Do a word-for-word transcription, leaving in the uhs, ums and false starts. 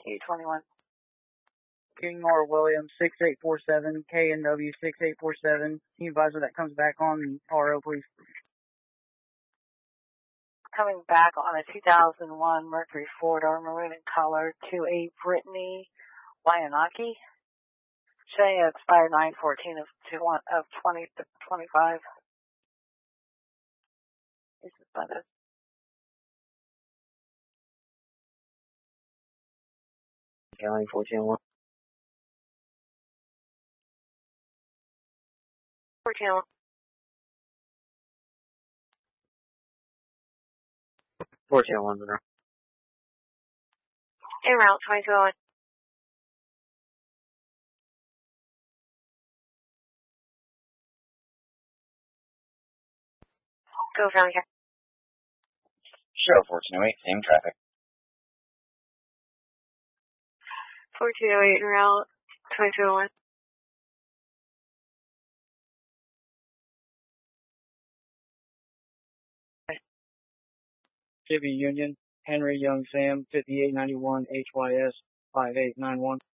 eight twenty-one. King Nor Williams, six eight four seven, K N W six eight four seven. Can you advise when that comes back on R O, please? Coming back on a two thousand one Mercury four-door maroon in color to a Brittany Wyanaki. Showing it expired nine fourteen of of twenty twenty-five. This is by the County fourteen one. fourteen one. fourteen one, Monroe. En route twenty-two oh one. Go Family Care. Show fourteen oh eight, same traffic. fourteen oh eight en route twenty-two oh one. Chevy Union, Henry Young Sam, fifty-eight ninety-one H Y S five eight nine one.